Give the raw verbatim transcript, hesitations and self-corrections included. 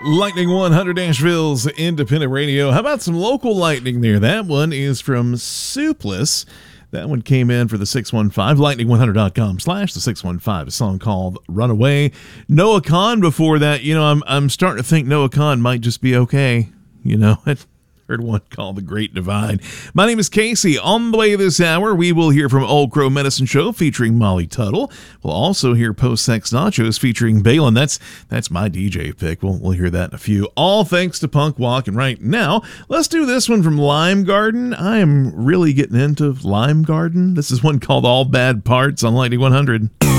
Lightning one hundred, Nashville's independent radio. How about some local lightning there? That one is from Soupless. That one came in for the six one five, lightning one hundred dot com slash the six one five, a song called Runaway. Noah Kahan before that. You know, I'm I'm starting to think Noah Kahan might just be okay. You know, I heard one called The Great Divide. My name is Casey. On the way this hour, we will hear from Old Crow Medicine Show featuring Molly Tuttle. We'll also hear Post Sex Nachos featuring Balin. That's that's my D J pick. We'll, we'll hear that in a few. All thanks to Punk Walk. And right now, let's do this one from Lime Garden. I am really getting into Lime Garden. This is one called All Bad Parts on Lightning one hundred.